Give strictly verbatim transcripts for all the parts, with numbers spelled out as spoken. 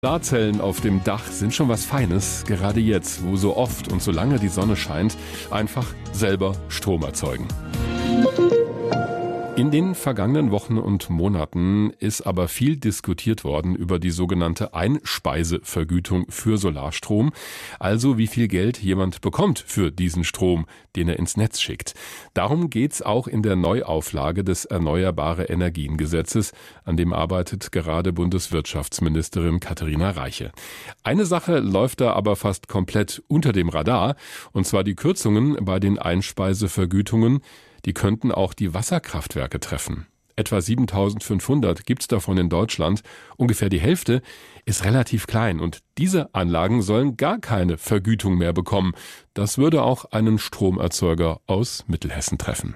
Solarzellen auf dem Dach sind schon was Feines, gerade jetzt, wo so oft und so lange die Sonne scheint, einfach selber Strom erzeugen. In den vergangenen Wochen und Monaten ist aber viel diskutiert worden über die sogenannte Einspeisevergütung für Solarstrom, also wie viel Geld jemand bekommt für diesen Strom, den er ins Netz schickt. Darum geht's auch in der Neuauflage des Erneuerbare Energien Gesetzes, an dem arbeitet gerade Bundeswirtschaftsministerin Katharina Reiche. Eine Sache läuft da aber fast komplett unter dem Radar, und zwar die Kürzungen bei den Einspeisevergütungen. Die könnten auch die Wasserkraftwerke treffen. Etwa siebentausendfünfhundert gibt's davon in Deutschland. Ungefähr die Hälfte ist relativ klein. Und diese Anlagen sollen gar keine Vergütung mehr bekommen. Das würde auch einen Stromerzeuger aus Mittelhessen treffen.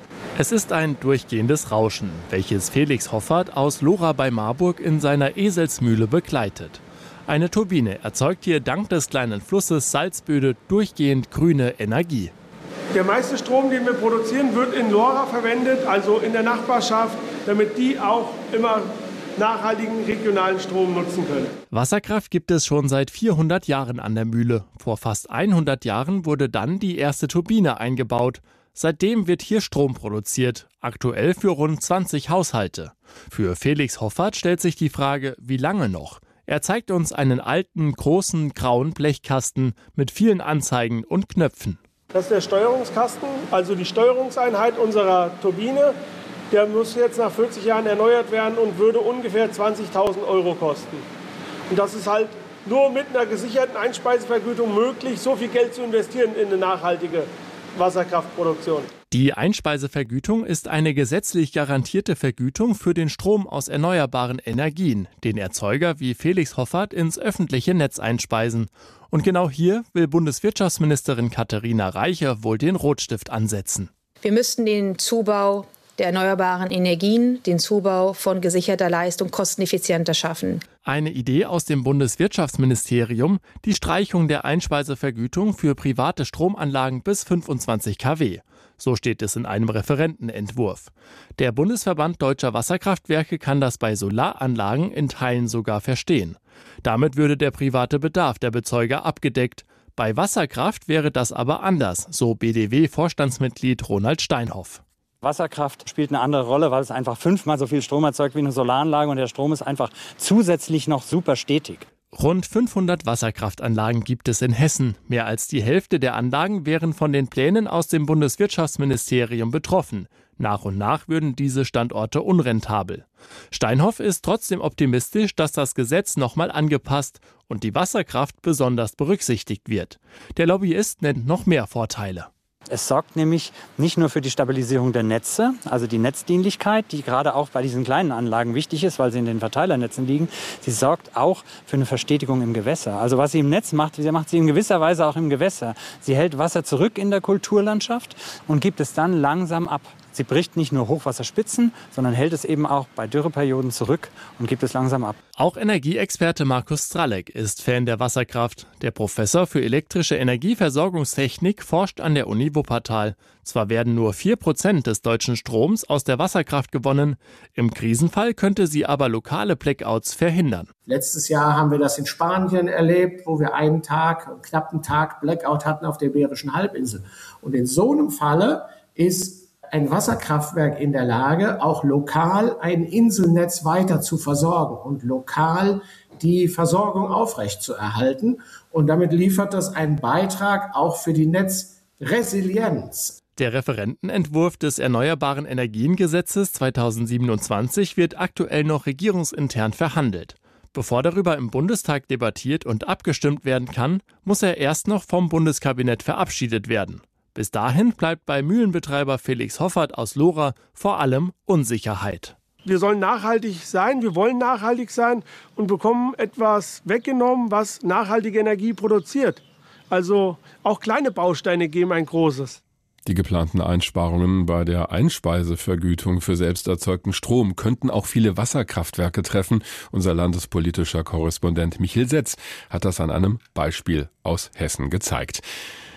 Es ist ein durchgehendes Rauschen, welches Felix Hoffart aus Lora bei Marburg in seiner Eselsmühle begleitet. Eine Turbine erzeugt hier dank des kleinen Flusses Salzböde durchgehend grüne Energie. Der meiste Strom, den wir produzieren, wird in Lora verwendet, also in der Nachbarschaft, damit die auch immer nachhaltigen regionalen Strom nutzen können. Wasserkraft gibt es schon seit vierhundert Jahren an der Mühle. Vor fast hundert Jahren wurde dann die erste Turbine eingebaut. Seitdem wird hier Strom produziert, aktuell für rund zwanzig Haushalte. Für Felix Hoffart stellt sich die Frage, wie lange noch? Er zeigt uns einen alten, großen, grauen Blechkasten mit vielen Anzeigen und Knöpfen. Das ist der Steuerungskasten, also die Steuerungseinheit unserer Turbine. Der muss jetzt nach vierzig Jahren erneuert werden und würde ungefähr zwanzigtausend Euro kosten. Und das ist halt nur mit einer gesicherten Einspeisevergütung möglich, so viel Geld zu investieren in eine nachhaltige Wasserkraftproduktion. Die Einspeisevergütung ist eine gesetzlich garantierte Vergütung für den Strom aus erneuerbaren Energien, den Erzeuger wie Felix Hoffart ins öffentliche Netz einspeisen. Und genau hier will Bundeswirtschaftsministerin Katharina Reiche wohl den Rotstift ansetzen. Wir müssten den Zubau der erneuerbaren Energien, den Zubau von gesicherter Leistung kosteneffizienter schaffen. Eine Idee aus dem Bundeswirtschaftsministerium, die Streichung der Einspeisevergütung für private Stromanlagen bis fünfundzwanzig Kilowatt. So steht es in einem Referentenentwurf. Der Bundesverband Deutscher Wasserkraftwerke kann das bei Solaranlagen in Teilen sogar verstehen. Damit würde der private Bedarf der Bezeuger abgedeckt. Bei Wasserkraft wäre das aber anders, so B D W-Vorstandsmitglied Ronald Steinhoff. Wasserkraft spielt eine andere Rolle, weil es einfach fünfmal so viel Strom erzeugt wie eine Solaranlage und der Strom ist einfach zusätzlich noch super stetig. Rund fünfhundert Wasserkraftanlagen gibt es in Hessen. Mehr als die Hälfte der Anlagen wären von den Plänen aus dem Bundeswirtschaftsministerium betroffen. Nach und nach würden diese Standorte unrentabel. Steinhoff ist trotzdem optimistisch, dass das Gesetz nochmal angepasst und die Wasserkraft besonders berücksichtigt wird. Der Lobbyist nennt noch mehr Vorteile. Es sorgt nämlich nicht nur für die Stabilisierung der Netze, also die Netzdienlichkeit, die gerade auch bei diesen kleinen Anlagen wichtig ist, weil sie in den Verteilernetzen liegen. Sie sorgt auch für eine Verstetigung im Gewässer. Also was sie im Netz macht, sie macht sie in gewisser Weise auch im Gewässer. Sie hält Wasser zurück in der Kulturlandschaft und gibt es dann langsam ab. Sie bricht nicht nur Hochwasserspitzen, sondern hält es eben auch bei Dürreperioden zurück und gibt es langsam ab. Auch Energieexperte Markus Stralek ist Fan der Wasserkraft. Der Professor für elektrische Energieversorgungstechnik forscht an der Uni Wuppertal. Zwar werden nur vier Prozent des deutschen Stroms aus der Wasserkraft gewonnen, im Krisenfall könnte sie aber lokale Blackouts verhindern. Letztes Jahr haben wir das in Spanien erlebt, wo wir einen Tag, einen knappen Tag Blackout hatten auf der Iberischen Halbinsel. Und in so einem Falle ist ein Wasserkraftwerk in der Lage, auch lokal ein Inselnetz weiter zu versorgen und lokal die Versorgung aufrechtzuerhalten. Und damit liefert das einen Beitrag auch für die Netzresilienz. Der Referentenentwurf des Erneuerbaren Energiengesetzes zweitausendsiebenundzwanzig wird aktuell noch regierungsintern verhandelt. Bevor darüber im Bundestag debattiert und abgestimmt werden kann, muss er erst noch vom Bundeskabinett verabschiedet werden. Bis dahin bleibt bei Mühlenbetreiber Felix Hoffart aus Lora vor allem Unsicherheit. Wir sollen nachhaltig sein, wir wollen nachhaltig sein und bekommen etwas weggenommen, was nachhaltige Energie produziert. Also auch kleine Bausteine geben ein großes. Die geplanten Einsparungen bei der Einspeisevergütung für selbst erzeugten Strom könnten auch viele Wasserkraftwerke treffen. Unser landespolitischer Korrespondent Michel Setz hat das an einem Beispiel aus Hessen gezeigt.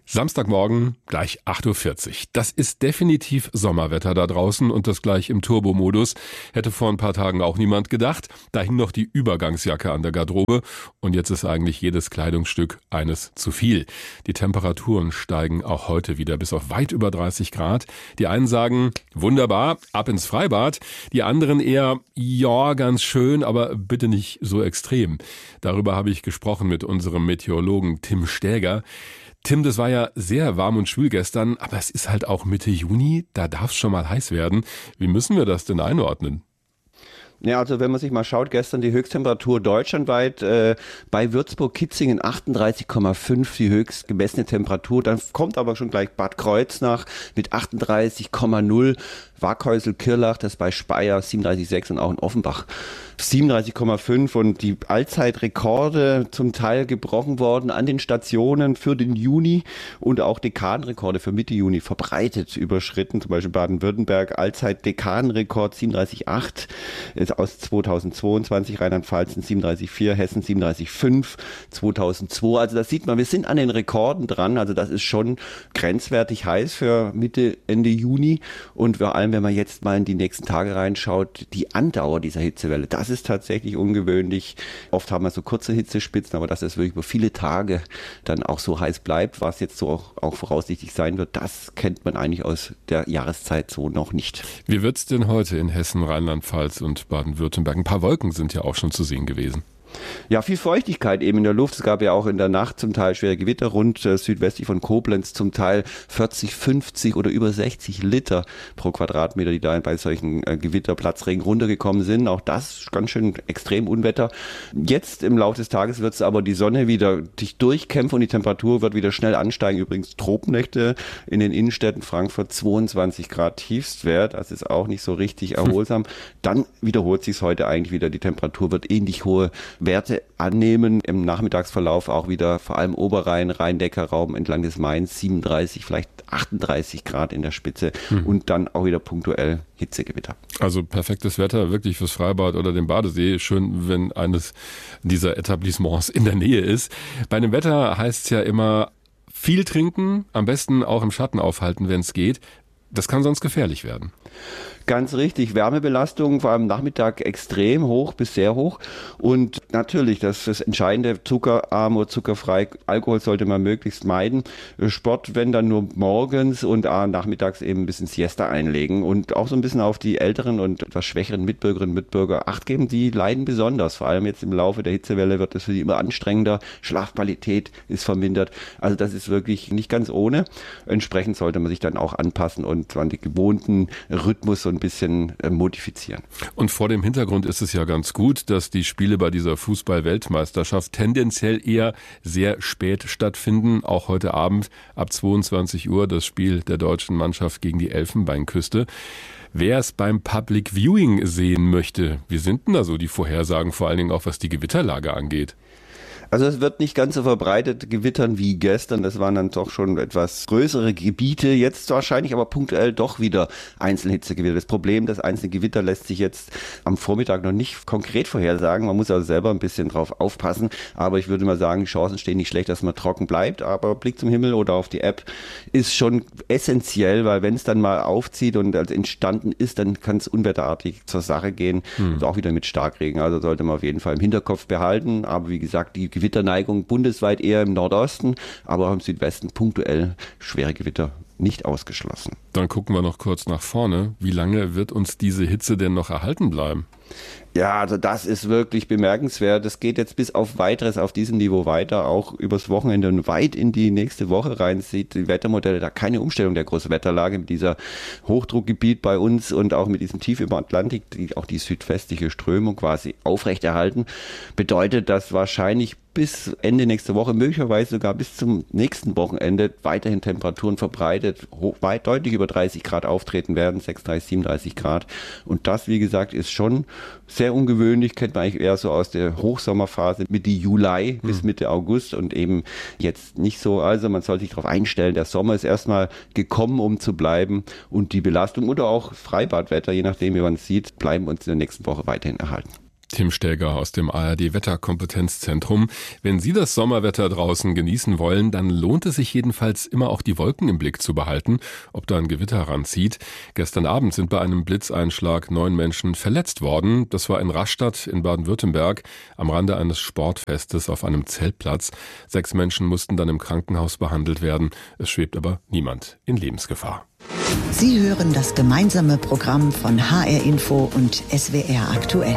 Samstagmorgen, gleich acht Uhr vierzig. Das ist definitiv Sommerwetter da draußen und das gleich im Turbomodus. Hätte vor ein paar Tagen auch niemand gedacht. Da hing noch die Übergangsjacke an der Garderobe und jetzt ist eigentlich jedes Kleidungsstück eines zu viel. Die Temperaturen steigen auch heute wieder bis auf weit über dreißig Grad. Die einen sagen, wunderbar, ab ins Freibad. Die anderen eher, ja, ganz schön, aber bitte nicht so extrem. Darüber habe ich gesprochen mit unserem Meteorologen Tim Stäger. Tim, das war ja sehr warm und schwül gestern, aber es ist halt auch Mitte Juni, da darf es schon mal heiß werden. Wie müssen wir das denn einordnen? Ja, also wenn man sich mal schaut, gestern die Höchsttemperatur deutschlandweit äh, bei Würzburg-Kitzingen achtunddreißig Komma fünf, die höchst gemessene Temperatur. Dann kommt aber schon gleich Bad Kreuznach mit achtunddreißig Komma null, Waghäusel-Kirlach, das bei Speyer siebenunddreißig Komma sechs und auch in Offenbach siebenunddreißig Komma fünf und die Allzeitrekorde zum Teil gebrochen worden an den Stationen für den Juni und auch Dekadenrekorde für Mitte Juni verbreitet überschritten. Zum Beispiel Baden-Württemberg, Allzeit-Dekadenrekord siebenunddreißig Komma acht ist aus zweitausendzweiundzwanzig, Rheinland-Pfalz siebenunddreißig Komma vier, Hessen siebenunddreißig Komma fünf, zweitausendzwei. Also das sieht man, wir sind an den Rekorden dran. Also das ist schon grenzwertig heiß für Mitte, Ende Juni und vor allem, wenn man jetzt mal in die nächsten Tage reinschaut, die Andauer dieser Hitzewelle, das ist tatsächlich ungewöhnlich. Oft haben wir so kurze Hitzespitzen, aber dass es wirklich über viele Tage dann auch so heiß bleibt, was jetzt so auch, auch voraussichtlich sein wird, das kennt man eigentlich aus der Jahreszeit so noch nicht. Wie wird's denn heute in Hessen, Rheinland-Pfalz und Baden-Württemberg? Ein paar Wolken sind ja auch schon zu sehen gewesen. Ja, viel Feuchtigkeit eben in der Luft. Es gab ja auch in der Nacht zum Teil schwere Gewitter rund äh, südwestlich von Koblenz, zum Teil vierzig, fünfzig oder über sechzig Liter pro Quadratmeter, die da bei solchen äh, Gewitterplatzregen runtergekommen sind. Auch das ganz schön extrem Unwetter. Jetzt im Laufe des Tages wird es aber die Sonne wieder sich durchkämpfen und die Temperatur wird wieder schnell ansteigen. Übrigens Tropennächte in den Innenstädten Frankfurt zweiundzwanzig Grad Tiefstwert. Das ist auch nicht so richtig erholsam. Dann wiederholt sich es heute eigentlich wieder. Die Temperatur wird ähnlich hohe Werte annehmen. Im Nachmittagsverlauf auch wieder vor allem Oberrhein, Rhein-Neckar-Raum entlang des Mains siebenunddreißig, vielleicht achtunddreißig Grad in der Spitze mhm. und dann auch wieder punktuell Hitzegewitter. Also perfektes Wetter wirklich fürs Freibad oder den Badesee. Schön, wenn eines dieser Etablissements in der Nähe ist. Bei dem Wetter heißt es ja immer viel trinken, am besten auch im Schatten aufhalten, wenn es geht. Das kann sonst gefährlich werden. Ganz richtig. Wärmebelastung war am Nachmittag extrem hoch bis sehr hoch. Und natürlich, das ist das Entscheidende, zuckerarm oder zuckerfrei. Alkohol sollte man möglichst meiden. Sport, wenn dann nur morgens und ah, nachmittags eben ein bisschen Siesta einlegen. Und auch so ein bisschen auf die älteren und etwas schwächeren Mitbürgerinnen und Mitbürger Acht geben. Die leiden besonders. Vor allem jetzt im Laufe der Hitzewelle wird es für sie immer anstrengender. Schlafqualität ist vermindert. Also das ist wirklich nicht ganz ohne. Entsprechend sollte man sich dann auch anpassen und an die gewohnten Rhythmus und ein bisschen äh, modifizieren. Und vor dem Hintergrund ist es ja ganz gut, dass die Spiele bei dieser Fußball-Weltmeisterschaft tendenziell eher sehr spät stattfinden. Auch heute Abend ab zweiundzwanzig Uhr das Spiel der deutschen Mannschaft gegen die Elfenbeinküste. Wer es beim Public Viewing sehen möchte, wie sind denn da so die Vorhersagen, vor allen Dingen auch was die Gewitterlage angeht? Also es wird nicht ganz so verbreitet gewittern wie gestern. Das waren dann doch schon etwas größere Gebiete. Jetzt wahrscheinlich aber punktuell doch wieder Einzelhitzegewitter. Das Problem, das einzelne Gewitter lässt sich jetzt am Vormittag noch nicht konkret vorhersagen. Man muss also selber ein bisschen drauf aufpassen. Aber ich würde mal sagen, die Chancen stehen nicht schlecht, dass man trocken bleibt. Aber Blick zum Himmel oder auf die App ist schon essentiell, weil wenn es dann mal aufzieht und als entstanden ist, dann kann es unwetterartig zur Sache gehen. Hm. Und auch wieder mit Starkregen. Also sollte man auf jeden Fall im Hinterkopf behalten. Aber wie gesagt, die Gewitterneigung bundesweit eher im Nordosten, aber auch im Südwesten punktuell schwere Gewitter nicht ausgeschlossen. Dann gucken wir noch kurz nach vorne. Wie lange wird uns diese Hitze denn noch erhalten bleiben? Ja, also das ist wirklich bemerkenswert. Das geht jetzt bis auf weiteres auf diesem Niveau weiter, auch übers Wochenende und weit in die nächste Woche rein. Sieht die Wettermodelle da keine Umstellung der Großwetterlage mit dieser Hochdruckgebiet bei uns und auch mit diesem Tief über Atlantik, die auch die südwestliche Strömung quasi aufrechterhalten. Bedeutet, dass wahrscheinlich bis Ende nächste Woche, möglicherweise sogar bis zum nächsten Wochenende weiterhin Temperaturen verbreitet, hoch, weit deutlich über dreißig Grad auftreten werden, sechsunddreißig, siebenunddreißig Grad. Und das, wie gesagt, ist schon sehr ungewöhnlich, kennt man eigentlich eher so aus der Hochsommerphase Mitte Juli bis Mitte August und eben jetzt nicht so. Also man soll sich darauf einstellen, der Sommer ist erstmal gekommen, um zu bleiben und die Belastung oder auch Freibadwetter, je nachdem wie man es sieht, bleiben uns in der nächsten Woche weiterhin erhalten. Tim Stäger aus dem A R D-Wetterkompetenzzentrum. Wenn Sie das Sommerwetter draußen genießen wollen, dann lohnt es sich jedenfalls immer auch die Wolken im Blick zu behalten, ob da ein Gewitter ranzieht. Gestern Abend sind bei einem Blitzeinschlag neun Menschen verletzt worden. Das war in Rastatt in Baden-Württemberg am Rande eines Sportfestes auf einem Zeltplatz. Sechs Menschen mussten dann im Krankenhaus behandelt werden. Es schwebt aber niemand in Lebensgefahr. Sie hören das gemeinsame Programm von H R Info und S W R aktuell.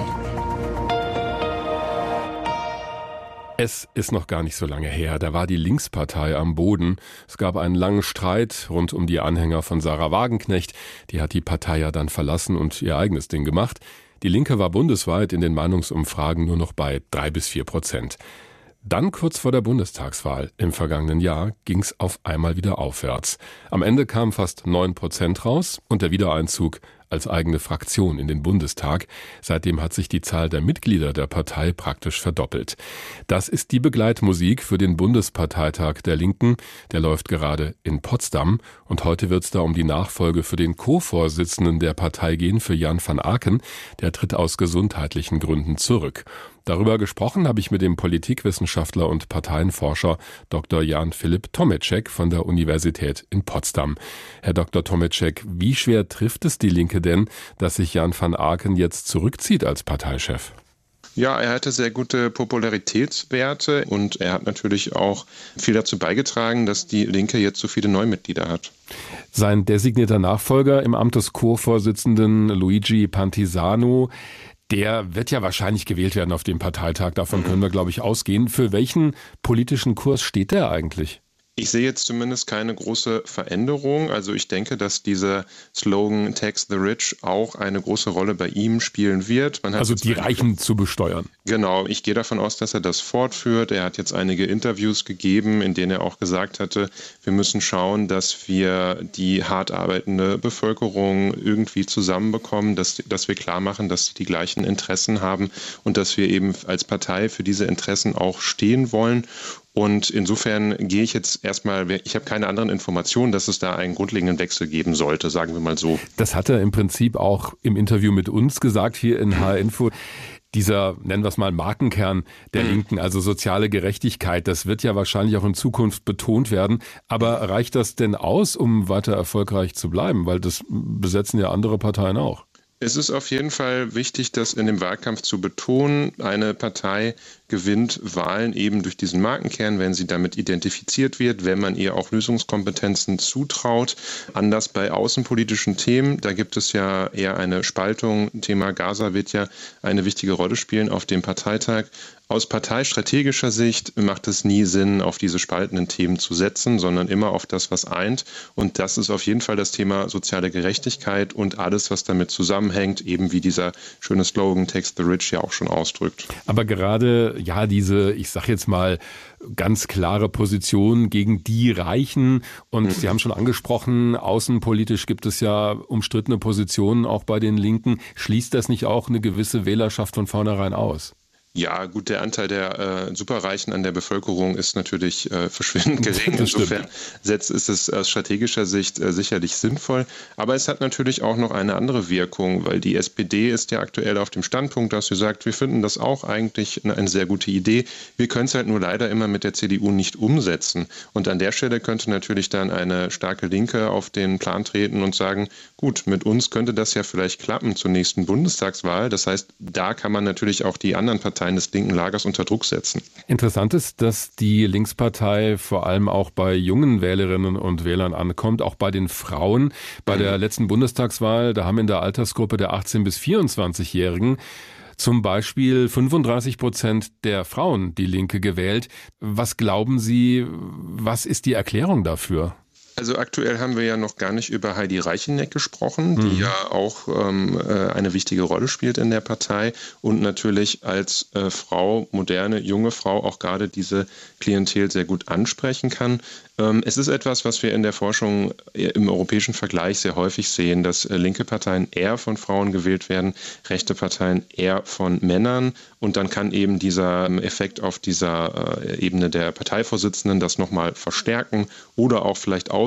Es ist noch gar nicht so lange her, da war die Linkspartei am Boden. Es gab einen langen Streit rund um die Anhänger von Sarah Wagenknecht. Die hat die Partei ja dann verlassen und ihr eigenes Ding gemacht. Die Linke war bundesweit in den Meinungsumfragen nur noch bei drei bis vier Prozent. Dann kurz vor der Bundestagswahl im vergangenen Jahr ging es auf einmal wieder aufwärts. Am Ende kamen fast neun Prozent raus und der Wiedereinzug als eigene Fraktion in den Bundestag. Seitdem hat sich die Zahl der Mitglieder der Partei praktisch verdoppelt. Das ist die Begleitmusik für den Bundesparteitag der Linken. Der läuft gerade in Potsdam und heute wird es da um die Nachfolge für den Co-Vorsitzenden der Partei gehen, für Jan van Aken. Der tritt aus gesundheitlichen Gründen zurück. Darüber gesprochen habe ich mit dem Politikwissenschaftler und Parteienforscher Doktor Jan Philipp Tomiczek von der Universität in Potsdam. Herr Doktor Tomiczek, wie schwer trifft es die Linke denn, dass sich Jan van Aken jetzt zurückzieht als Parteichef? Ja, er hatte sehr gute Popularitätswerte und er hat natürlich auch viel dazu beigetragen, dass die Linke jetzt so viele Neumitglieder hat. Sein designierter Nachfolger im Amt des Co-Vorsitzenden Luigi Pantisano, der wird ja wahrscheinlich gewählt werden auf dem Parteitag. Davon können wir, glaube ich, ausgehen. Für welchen politischen Kurs steht der eigentlich? Ich sehe jetzt zumindest keine große Veränderung. Also ich denke, dass dieser Slogan Tax the Rich auch eine große Rolle bei ihm spielen wird. Man hat also die Reichen zu besteuern. Genau, ich gehe davon aus, dass er das fortführt. Er hat jetzt einige Interviews gegeben, in denen er auch gesagt hatte, wir müssen schauen, dass wir die hart arbeitende Bevölkerung irgendwie zusammenbekommen, dass, dass wir klar machen, dass sie die gleichen Interessen haben und dass wir eben als Partei für diese Interessen auch stehen wollen. Und insofern gehe ich jetzt erstmal, ich habe keine anderen Informationen, dass es da einen grundlegenden Wechsel geben sollte, sagen wir mal so. Das hat er im Prinzip auch im Interview mit uns gesagt, hier in H R Info. Dieser, nennen wir es mal, Markenkern der mhm. Linken, also soziale Gerechtigkeit, das wird ja wahrscheinlich auch in Zukunft betont werden. Aber reicht das denn aus, um weiter erfolgreich zu bleiben? Weil das besetzen ja andere Parteien auch. Es ist auf jeden Fall wichtig, das in dem Wahlkampf zu betonen. Eine Partei gewinnt Wahlen eben durch diesen Markenkern, wenn sie damit identifiziert wird, wenn man ihr auch Lösungskompetenzen zutraut. Anders bei außenpolitischen Themen, da gibt es ja eher eine Spaltung. Thema Gaza wird ja eine wichtige Rolle spielen auf dem Parteitag. Aus parteistrategischer Sicht macht es nie Sinn, auf diese spaltenden Themen zu setzen, sondern immer auf das, was eint. Und das ist auf jeden Fall das Thema soziale Gerechtigkeit und alles, was damit zusammenhängt, eben wie dieser schöne Slogan Tax the Rich ja auch schon ausdrückt. Aber gerade, ja, diese, ich sag jetzt mal, ganz klare Position gegen die Reichen. Und mhm. Sie haben schon angesprochen, außenpolitisch gibt es ja umstrittene Positionen auch bei den Linken. Schließt das nicht auch eine gewisse Wählerschaft von vornherein aus? Ja, gut, der Anteil der äh, Superreichen an der Bevölkerung ist natürlich äh, verschwindend gering. Insofern setzt, ist es aus strategischer Sicht äh, sicherlich sinnvoll. Aber es hat natürlich auch noch eine andere Wirkung, weil die S P D ist ja aktuell auf dem Standpunkt, dass sie sagt, wir finden das auch eigentlich eine, eine sehr gute Idee. Wir können es halt nur leider immer mit der C D U nicht umsetzen. Und an der Stelle könnte natürlich dann eine starke Linke auf den Plan treten und sagen, gut, mit uns könnte das ja vielleicht klappen zur nächsten Bundestagswahl. Das heißt, da kann man natürlich auch die anderen Parteien des linken Lagers unter Druck setzen. Interessant ist, dass die Linkspartei vor allem auch bei jungen Wählerinnen und Wählern ankommt, auch bei den Frauen. Bei mhm. der letzten Bundestagswahl, da haben in der Altersgruppe der achtzehn- bis vierundzwanzigjährigen zum Beispiel fünfunddreißig Prozent der Frauen die Linke gewählt. Was glauben Sie, was ist die Erklärung dafür? Also aktuell haben wir ja noch gar nicht über Heidi Reicheneck gesprochen, die mhm. ja auch ähm, eine wichtige Rolle spielt in der Partei und natürlich als äh, Frau, moderne, junge Frau auch gerade diese Klientel sehr gut ansprechen kann. Ähm, es ist etwas, was wir in der Forschung im europäischen Vergleich sehr häufig sehen, dass äh, linke Parteien eher von Frauen gewählt werden, rechte Parteien eher von Männern und dann kann eben dieser ähm, Effekt auf dieser äh, Ebene der Parteivorsitzenden das nochmal verstärken oder auch vielleicht aus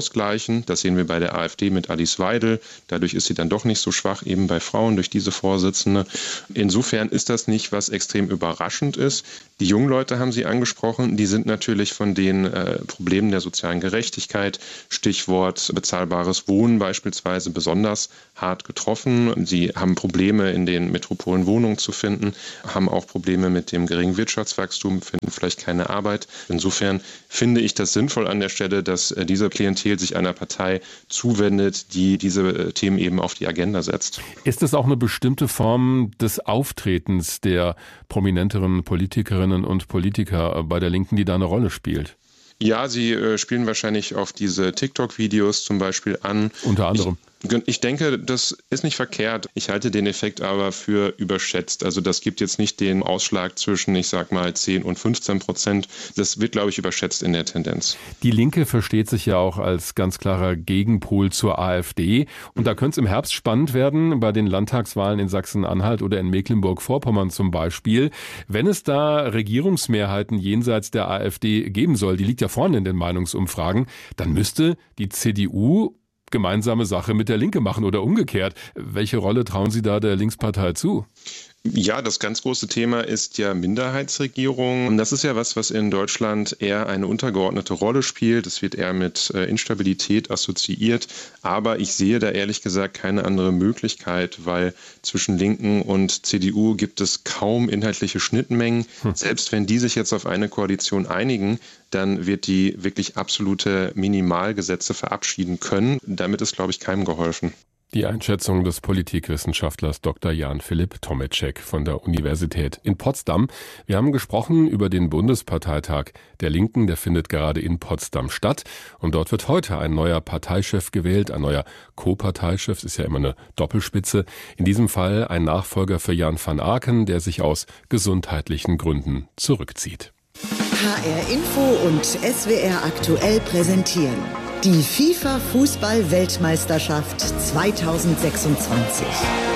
ausgleichen. Das sehen wir bei der AfD mit Alice Weidel. Dadurch ist sie dann doch nicht so schwach, eben bei Frauen durch diese Vorsitzende. Insofern ist das nicht, was extrem überraschend ist. Die jungen Leute haben Sie angesprochen, die sind natürlich von den äh, Problemen der sozialen Gerechtigkeit, Stichwort bezahlbares Wohnen beispielsweise, besonders hart getroffen. Sie haben Probleme in den Metropolen Wohnungen zu finden, haben auch Probleme mit dem geringen Wirtschaftswachstum, finden vielleicht keine Arbeit. Insofern finde ich das sinnvoll an der Stelle, dass äh, diese Klientel sich einer Partei zuwendet, die diese äh, Themen eben auf die Agenda setzt. Ist es auch eine bestimmte Form des Auftretens der prominenteren Politikerinnen und Politiker bei der Linken, die da eine Rolle spielt? Ja, sie äh, spielen wahrscheinlich auf diese TikTok-Videos zum Beispiel an. Unter anderem. Ich, ich denke, das ist nicht verkehrt. Ich halte den Effekt aber für überschätzt. Also das gibt jetzt nicht den Ausschlag zwischen, ich sag mal, zehn und fünfzehn Prozent. Das wird, glaube ich, überschätzt in der Tendenz. Die Linke versteht sich ja auch als ganz klarer Gegenpol zur AfD. Und da könnte es im Herbst spannend werden, bei den Landtagswahlen in Sachsen-Anhalt oder in Mecklenburg-Vorpommern zum Beispiel. Wenn es da Regierungsmehrheiten jenseits der AfD geben soll, die liegt ja vorne in den Meinungsumfragen, dann müsste die C D U gemeinsame Sache mit der Linke machen oder umgekehrt. Welche Rolle trauen Sie da der Linkspartei zu? Ja, das ganz große Thema ist ja Minderheitsregierung. Und das ist ja was, was in Deutschland eher eine untergeordnete Rolle spielt. Es wird eher mit äh, Instabilität assoziiert. Aber ich sehe da ehrlich gesagt keine andere Möglichkeit, weil zwischen Linken und C D U gibt es kaum inhaltliche Schnittmengen. Hm. Selbst wenn die sich jetzt auf eine Koalition einigen, dann wird die wirklich absolute Minimalgesetze verabschieden können. Damit ist, glaube ich, keinem geholfen. Die Einschätzung des Politikwissenschaftlers Doktor Jan-Philipp Tomeczek von der Universität in Potsdam. Wir haben gesprochen über den Bundesparteitag der Linken, der findet gerade in Potsdam statt. Und dort wird heute ein neuer Parteichef gewählt, ein neuer Co-Parteichef, das ist ja immer eine Doppelspitze. In diesem Fall ein Nachfolger für Jan van Aken, der sich aus gesundheitlichen Gründen zurückzieht. H R Info und S W R aktuell präsentieren die FIFA-Fußball-Weltmeisterschaft zweitausendsechsundzwanzig.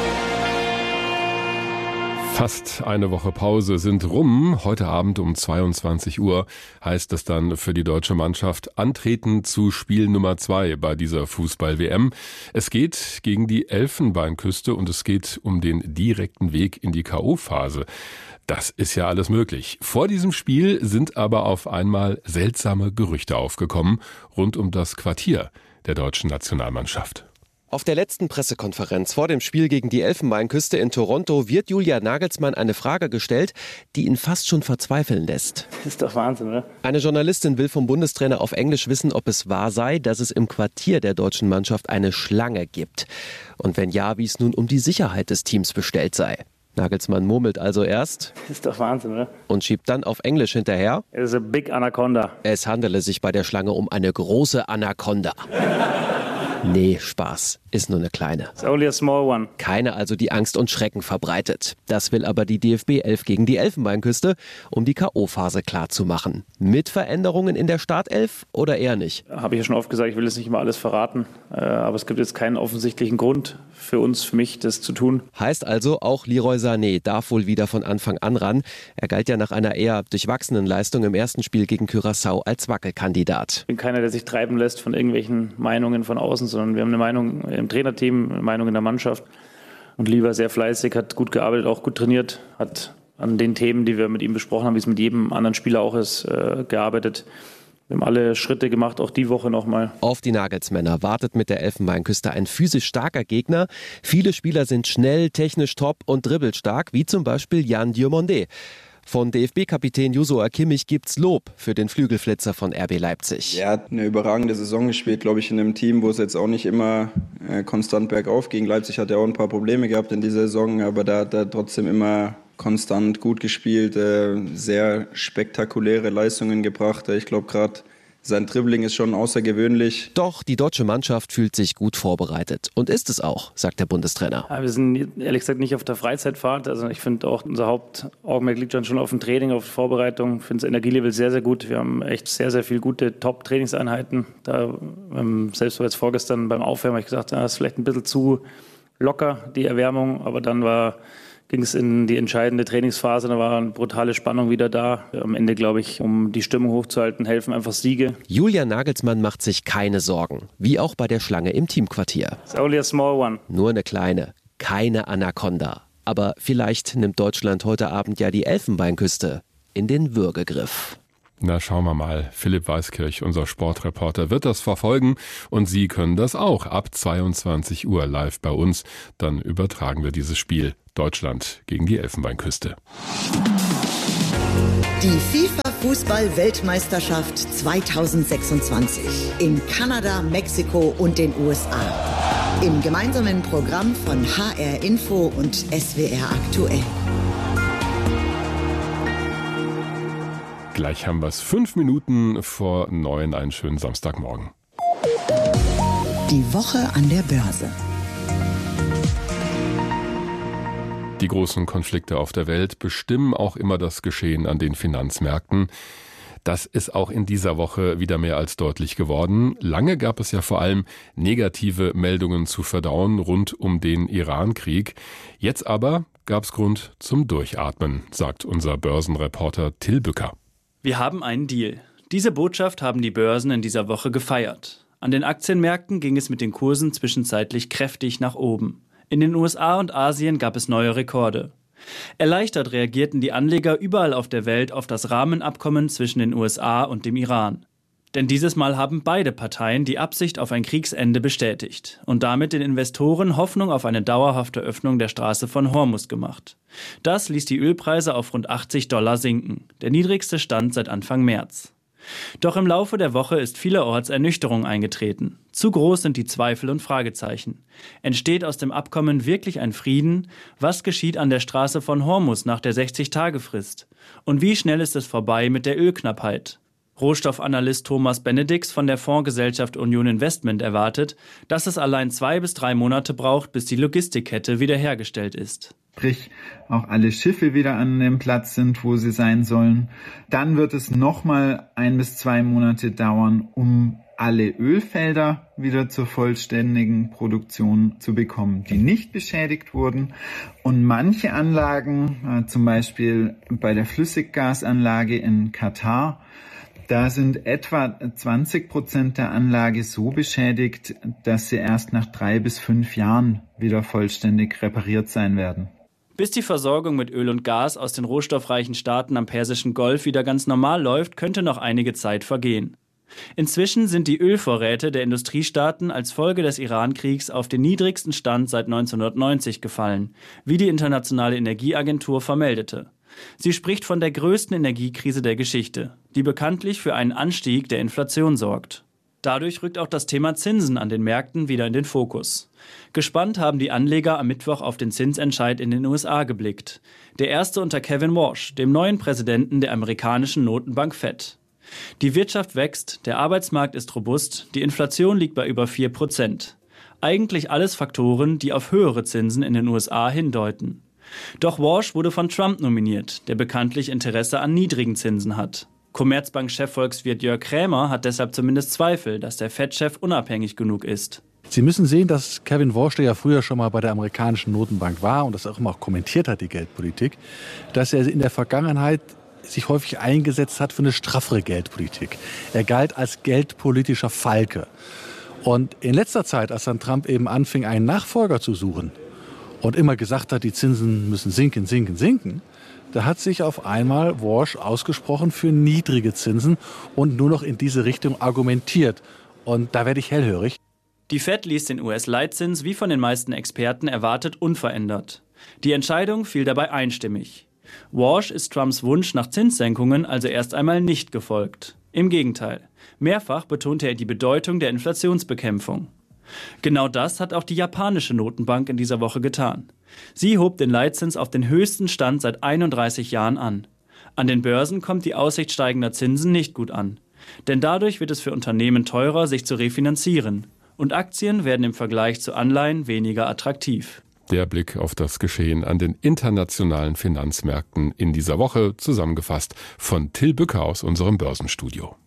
Fast eine Woche Pause sind rum. Heute Abend um zweiundzwanzig Uhr heißt es dann für die deutsche Mannschaft antreten zu Spiel Nummer zwei bei dieser Fußball-W M. Es geht gegen die Elfenbeinküste und es geht um den direkten Weg in die K O-Phase. Das ist ja alles möglich. Vor diesem Spiel sind aber auf einmal seltsame Gerüchte aufgekommen rund um das Quartier der deutschen Nationalmannschaft. Auf der letzten Pressekonferenz vor dem Spiel gegen die Elfenbeinküste in Toronto wird Julian Nagelsmann eine Frage gestellt, die ihn fast schon verzweifeln lässt. Das ist doch Wahnsinn, oder? Eine Journalistin will vom Bundestrainer auf Englisch wissen, ob es wahr sei, dass es im Quartier der deutschen Mannschaft eine Schlange gibt. Und wenn ja, wie es nun um die Sicherheit des Teams bestellt sei. Nagelsmann murmelt also erst. Das ist doch Wahnsinn, oder? Und schiebt dann auf Englisch hinterher. It's a big anaconda. Es handele sich bei der Schlange um eine große Anaconda. Nee, Spaß. Ist nur eine kleine. It's only a small one. Keine also, die Angst und Schrecken verbreitet. Das will aber die D F B elf gegen die Elfenbeinküste, um die K O-Phase klarzumachen. Mit Veränderungen in der Startelf oder eher nicht? Habe ich ja schon oft gesagt, ich will jetzt nicht immer alles verraten. Aber es gibt jetzt keinen offensichtlichen Grund für uns, für mich, das zu tun. Heißt also, auch Leroy Sané darf wohl wieder von Anfang an ran. Er galt ja nach einer eher durchwachsenen Leistung im ersten Spiel gegen Curaçao als Wackelkandidat. Ich bin keiner, der sich treiben lässt von irgendwelchen Meinungen von außen, sondern wir haben eine Meinung im Trainerteam, eine Meinung in der Mannschaft. Und Lee war sehr fleißig, hat gut gearbeitet, auch gut trainiert, hat an den Themen, die wir mit ihm besprochen haben, wie es mit jedem anderen Spieler auch ist, äh, gearbeitet. Wir haben alle Schritte gemacht, auch die Woche nochmal. Auf die Nagelsmänner wartet mit der Elfenbeinküste ein physisch starker Gegner. Viele Spieler sind schnell, technisch top und dribbelstark, wie zum Beispiel Jan Diomandé. Von D F B-Kapitän Joshua Kimmich gibt's Lob für den Flügelflitzer von R B Leipzig. Er hat eine überragende Saison gespielt, glaube ich, in einem Team, wo es jetzt auch nicht immer äh, konstant bergauf ging. Leipzig hat ja auch ein paar Probleme gehabt in dieser Saison, aber da hat er trotzdem immer konstant gut gespielt, äh, sehr spektakuläre Leistungen gebracht. Ich glaube, gerade sein Dribbling ist schon außergewöhnlich. Doch die deutsche Mannschaft fühlt sich gut vorbereitet. Und ist es auch, sagt der Bundestrainer. Ja, wir sind ehrlich gesagt nicht auf der Freizeitfahrt. Also ich finde auch, unser Hauptaugenmerk liegt dann schon auf dem Training, auf der Vorbereitung. Ich finde das Energielevel sehr, sehr gut. Wir haben echt sehr, sehr viele gute Top-Trainingseinheiten. Da, ähm, selbst jetzt vorgestern beim Aufwärmen habe ich gesagt, das ist vielleicht ein bisschen zu locker, die Erwärmung. Aber dann war ging es in die entscheidende Trainingsphase. Da war eine brutale Spannung wieder da. Am Ende, glaube ich, um die Stimmung hochzuhalten, helfen einfach Siege. Julian Nagelsmann macht sich keine Sorgen. Wie auch bei der Schlange im Teamquartier. It's only a small one. Nur eine kleine, keine Anaconda. Aber vielleicht nimmt Deutschland heute Abend ja die Elfenbeinküste in den Würgegriff. Na, schauen wir mal. Philipp Weiskirch, unser Sportreporter, wird das verfolgen und Sie können das auch ab zweiundzwanzig Uhr live bei uns. Dann übertragen wir dieses Spiel Deutschland gegen die Elfenbeinküste. Die FIFA-Fußball-Weltmeisterschaft zweitausendsechsundzwanzig in Kanada, Mexiko und den U S A. Im gemeinsamen Programm von H R Info und S W R aktuell. Gleich haben wir es fünf Minuten vor neun, einen schönen Samstagmorgen. Die Woche an der Börse. Die großen Konflikte auf der Welt bestimmen auch immer das Geschehen an den Finanzmärkten. Das ist auch in dieser Woche wieder mehr als deutlich geworden. Lange gab es ja vor allem negative Meldungen zu verdauen rund um den Iran-Krieg. Jetzt aber gab es Grund zum Durchatmen, sagt unser Börsenreporter Till Bücker. Wir haben einen Deal. Diese Botschaft haben die Börsen in dieser Woche gefeiert. An den Aktienmärkten ging es mit den Kursen zwischenzeitlich kräftig nach oben. In den U S A und Asien gab es neue Rekorde. Erleichtert reagierten die Anleger überall auf der Welt auf das Rahmenabkommen zwischen den U S A und dem Iran. Denn dieses Mal haben beide Parteien die Absicht auf ein Kriegsende bestätigt und damit den Investoren Hoffnung auf eine dauerhafte Öffnung der Straße von Hormuz gemacht. Das ließ die Ölpreise auf rund achtzig Dollar sinken, der niedrigste Stand seit Anfang März. Doch im Laufe der Woche ist vielerorts Ernüchterung eingetreten. Zu groß sind die Zweifel und Fragezeichen. Entsteht aus dem Abkommen wirklich ein Frieden? Was geschieht an der Straße von Hormuz nach der sechzig-Tage-Frist? Und wie schnell ist es vorbei mit der Ölknappheit? Rohstoffanalyst Thomas Benedix von der Fondsgesellschaft Union Investment erwartet, dass es allein zwei bis drei Monate braucht, bis die Logistikkette wiederhergestellt ist. Sprich, auch alle Schiffe wieder an dem Platz sind, wo sie sein sollen. Dann wird es nochmal ein bis zwei Monate dauern, um alle Ölfelder wieder zur vollständigen Produktion zu bekommen, die nicht beschädigt wurden. Und manche Anlagen, äh, zum Beispiel bei der Flüssiggasanlage in Katar, da sind etwa zwanzig Prozent der Anlage so beschädigt, dass sie erst nach drei bis fünf Jahren wieder vollständig repariert sein werden. Bis die Versorgung mit Öl und Gas aus den rohstoffreichen Staaten am Persischen Golf wieder ganz normal läuft, könnte noch einige Zeit vergehen. Inzwischen sind die Ölvorräte der Industriestaaten als Folge des Iran-Kriegs auf den niedrigsten Stand seit neunzehnhundertneunzig gefallen, wie die Internationale Energieagentur vermeldete. Sie spricht von der größten Energiekrise der Geschichte, die bekanntlich für einen Anstieg der Inflation sorgt. Dadurch rückt auch das Thema Zinsen an den Märkten wieder in den Fokus. Gespannt haben die Anleger am Mittwoch auf den Zinsentscheid in den U S A geblickt. Der erste unter Kevin Warsh, dem neuen Präsidenten der amerikanischen Notenbank Fed. Die Wirtschaft wächst, der Arbeitsmarkt ist robust, die Inflation liegt bei über vier Prozent. Eigentlich alles Faktoren, die auf höhere Zinsen in den U S A hindeuten. Doch Warsh wurde von Trump nominiert, der bekanntlich Interesse an niedrigen Zinsen hat. Commerzbank-Chefvolkswirt Jörg Krämer hat deshalb zumindest Zweifel, dass der Fed-Chef unabhängig genug ist. Sie müssen sehen, dass Kevin Warsh, der ja früher schon mal bei der amerikanischen Notenbank war und das auch immer auch kommentiert hat, die Geldpolitik, dass er in der Vergangenheit sich häufig eingesetzt hat für eine straffere Geldpolitik. Er galt als geldpolitischer Falke. Und in letzter Zeit, als dann Trump eben anfing, einen Nachfolger zu suchen und immer gesagt hat, die Zinsen müssen sinken, sinken, sinken, da hat sich auf einmal Warsh ausgesprochen für niedrige Zinsen und nur noch in diese Richtung argumentiert. Und da werde ich hellhörig. Die Fed ließ den U S-Leitzins wie von den meisten Experten erwartet unverändert. Die Entscheidung fiel dabei einstimmig. Warsh ist Trumps Wunsch nach Zinssenkungen also erst einmal nicht gefolgt. Im Gegenteil. Mehrfach betonte er die Bedeutung der Inflationsbekämpfung. Genau das hat auch die japanische Notenbank in dieser Woche getan. Sie hob den Leitzins auf den höchsten Stand seit einunddreißig Jahren an. An den Börsen kommt die Aussicht steigender Zinsen nicht gut an. Denn dadurch wird es für Unternehmen teurer, sich zu refinanzieren. Und Aktien werden im Vergleich zu Anleihen weniger attraktiv. Der Blick auf das Geschehen an den internationalen Finanzmärkten in dieser Woche, zusammengefasst von Till Bücker aus unserem Börsenstudio.